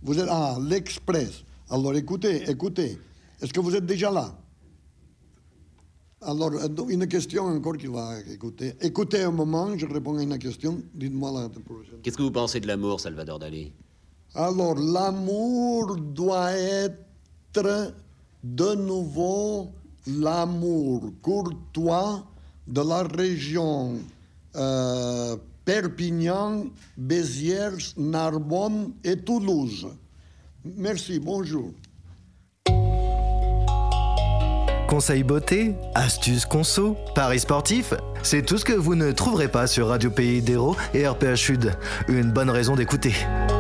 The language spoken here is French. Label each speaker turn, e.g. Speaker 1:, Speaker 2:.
Speaker 1: Vous êtes... Ah, l'Express. Alors, écoutez. Est-ce que vous êtes déjà là? Alors, une question encore qu'il va écouter. Écoutez un moment, je réponds à une question. Dites-moi la prochaine.
Speaker 2: Qu'est-ce que vous pensez de l'amour, Salvador Dali?
Speaker 1: Alors, l'amour doit être de nouveau l'amour courtois de la région Perpignan, Béziers, Narbonne et Toulouse. Merci, bonjour.
Speaker 3: Conseils beauté, astuces conso, paris sportifs, c'est tout ce que vous ne trouverez pas sur Radio Pays d'Hérault et RPH Sud. Une bonne raison d'écouter.